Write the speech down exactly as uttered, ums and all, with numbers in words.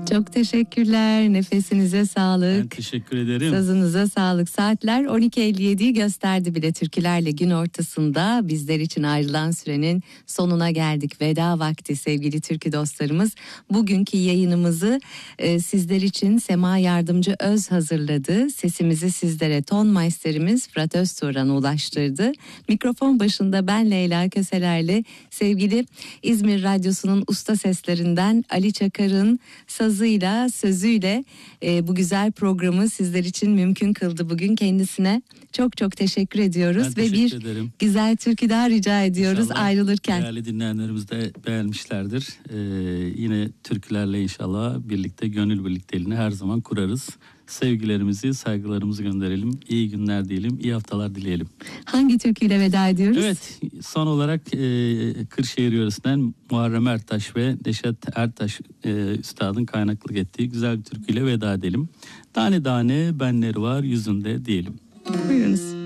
Çok teşekkürler. Nefesinize sağlık. Ben teşekkür ederim. Sazınıza sağlık. Saatler on iki elli yediyi gösterdi bile. Türkülerle gün ortasında bizler için ayrılan sürenin sonuna geldik. Veda vakti sevgili türkü dostlarımız. Bugünkü yayınımızı e, sizler için Sema Yardımcı Öz hazırladı. Sesimizi sizlere ton maisterimiz Fırat Öztuğran'a ulaştırdı. Mikrofon başında ben Leyla Köseler'le sevgili İzmir Radyosu'nun usta seslerinden Ali Çakar'ın sazıyla, sözüyle e, bu güzel programı sizler için mümkün kıldı bugün. Kendisine çok çok teşekkür ediyoruz. Ben ve teşekkür bir ederim. güzel türkü daha rica ediyoruz İnşallah ayrılırken. Değerli dinleyenlerimiz de beğenmişlerdir. Ee, yine türkülerle inşallah birlikte gönül birlikteliğini her zaman kurarız. Sevgilerimizi, saygılarımızı gönderelim. İyi günler diyelim, iyi haftalar dileyelim. Hangi türküyle veda ediyoruz? Evet, son olarak e, Kırşehir yöresinden Muharrem Ertaş ve Neşet Ertaş e, Üstad'ın kaynaklık ettiği güzel bir türküyle veda edelim. Tane tane benleri var yüzünde diyelim. Buyurunuz.